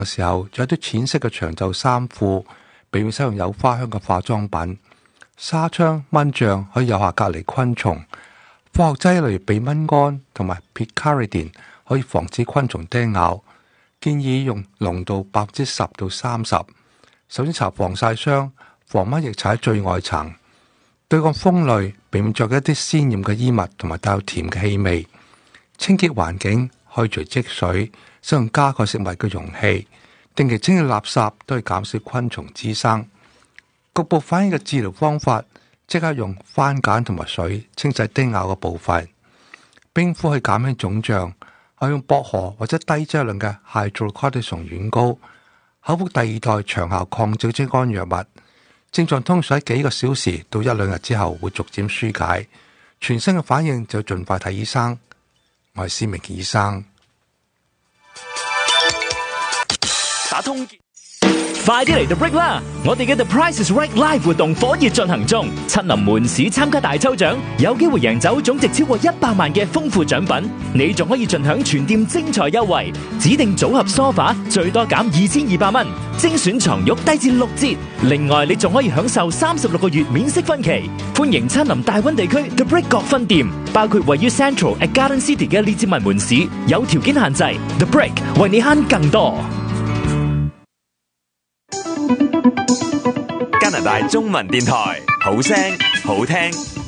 嘅時候，着一啲淺色嘅長袖衫褲，避免使用有花香嘅化妝品。紗窗、蚊帳可以有效隔離昆蟲。化學劑例如避蚊胺同埋 picaridin 可以防止昆蟲叮咬。建議用濃度10%到30%。首先搽防曬霜，防蚊液搽喺最外層。對抗風類，避免着一啲鮮豔嘅衣物同埋帶有甜嘅氣味。清潔環境，去除積水，使用加蓋食物嘅容器。定期清理垃圾都係減少昆蟲滋生。局部反應嘅治療方法，即刻用番梘同埋水清洗叮咬嘅部分。冰敷可以減輕腫脹，可用薄荷或者低劑量嘅 hydrocortisone 軟膏。口服第2代長效抗組織胺藥物。症狀通常喺幾個小時到1-2日之後會逐漸紓解。全身嘅反應就要盡快睇醫生。我係施明健醫生。 打通，快啲嚟 The Break 啦！我哋嘅 The Price is Right Live 活動火熱進行中，親臨門市參加大抽獎，有機會贏走總值超過100萬嘅豐富獎品。你仲可以盡享全店精彩優惠，指定組合梳化最多減2200蚊，精選床褥低至6折。另外，你仲可以享受36個月免息分期。歡迎親臨大灣地區 The Break 各分店，包括位於 Central at Garden City 嘅列治文門市，有條件限制。The Break 為你慳更多。 加拿大中文電台，好聲好聽。